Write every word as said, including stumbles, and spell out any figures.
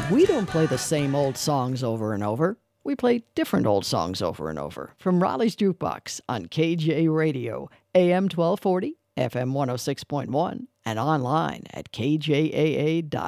We don't play the same old songs over and over. We play different old songs over and over. From Raleigh's Jukebox on K J Radio, A M twelve forty, F M one oh six point one, and online at K J A A dot